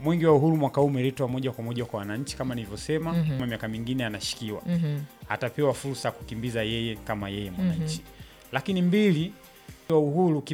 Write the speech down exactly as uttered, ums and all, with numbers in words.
mwenge wa uhuru mwaka huu umeletwa moja kwa moja kwa wananchi kama nilivyosema. Mhm. Kama miaka mingine anashikiwa. Mhm. Atapewa fursa kukimbiza yeye kama yeye mwananchi. Mhm. Lakini mbili, wa uhuru